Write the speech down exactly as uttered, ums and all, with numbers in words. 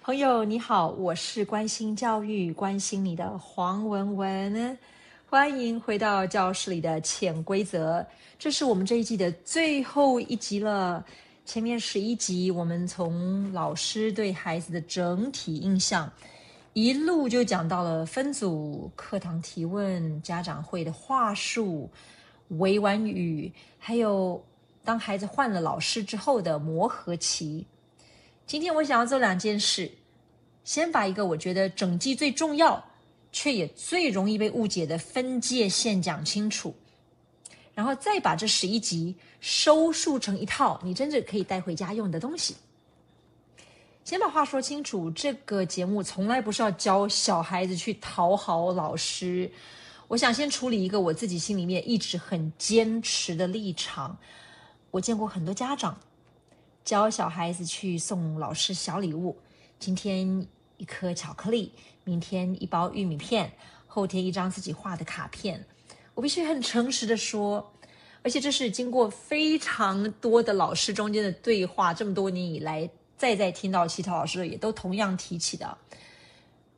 朋友你好，我是关心教育、关心你的黄文文，欢迎回到教室里的潜规则。这是我们这一季的最后一集了。前面十一集，我们从老师对孩子的整体印象，一路就讲到了分组、课堂提问、家长会的话术、委婉语，还有当孩子换了老师之后的磨合期。今天我想要做两件事，先把一个我觉得整季最重要却也最容易被误解的分界线讲清楚，然后再把这十一集收束成一套你真正可以带回家用的东西。先把话说清楚，这个节目从来不是要教小孩子去讨好老师，我想先处理一个我自己心里面一直很坚持的立场。我见过很多家长教小孩子去送老师小礼物，今天一颗巧克力，明天一包玉米片，后天一张自己画的卡片。我必须很诚实的说，而且这是经过非常多的老师中间的对话，这么多年以来再再听到其他老师也都同样提起的。